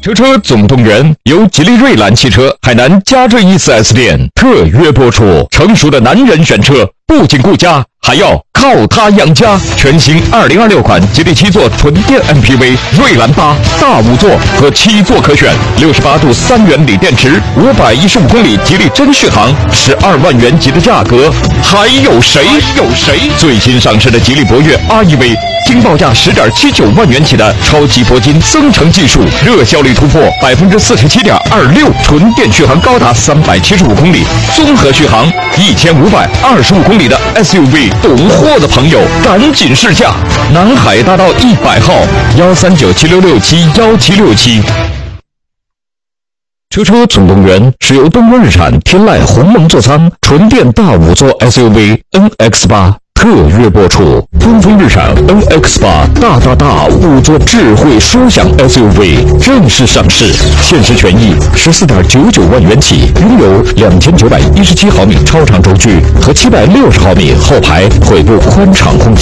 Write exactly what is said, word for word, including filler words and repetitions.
车车总动员由吉利瑞兰汽车海南嘉浙一 四 S 店特约播出。成熟的男人选车，不仅顾家，还要靠它养家。全新二零二六款吉利七座纯电 M P V 瑞兰八大五座和七座可选，六十八度三元锂电池，五百一十五公里吉利真续航，十二万元级的价格，还有谁？有谁？最新上市的吉利博越 R E V。经报价十点七九万元起的超级铂金增程技术，热效率突破百分之四十七点二六，纯电续航高达三百七十五公里，综合续航一千五百二十五公里的 S U V， 懂货的朋友赶紧试驾！南海大道一百号幺三九七六六七幺七六七。车车总动员是由东风日产天籁鸿蒙座舱纯电大五座 S U V N X 八。特约播出，东风日产 N X 八 大大大五座智慧舒享 S U V 正式上市，限时权益十四点九九万元起，拥有两千九百一十七毫米超长轴距和七百六十毫米后排腿部宽敞空间。